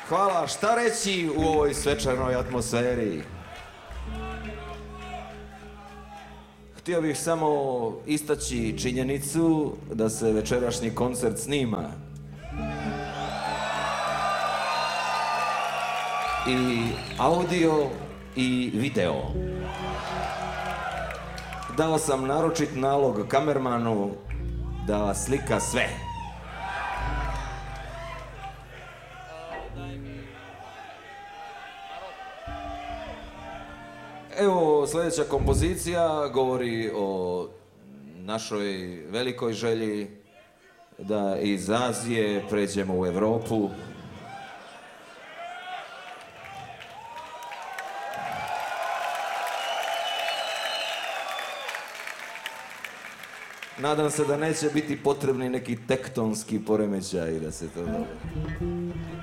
Hvala, šta reći u ovoj svečanoj atmosferi? Htio bih samo istaći činjenicu da se večerašnji koncert snima. I audio i video. Dao sam naročit nalog kamermanu da slika sve. Evo, sljedeća kompozicija govori o našoj velikoj želji da iz Azije pređemo u Europu. Nadam se da neće biti potrebni neki tektonski poremećaj da se to dogodi.